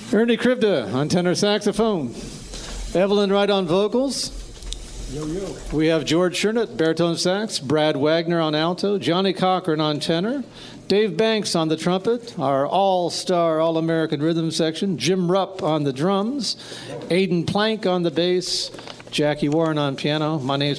Ernie Krivda on tenor saxophone. Evelyn Wright on vocals. We have George Shernett, baritone sax, Brad Wagner on alto, Johnny Cochran on tenor, Dave Banks on the trumpet, our all-star, all-American rhythm section, Jim Rupp on the drums, Aidan Plank on the bass, Jackie Warren on piano. My name's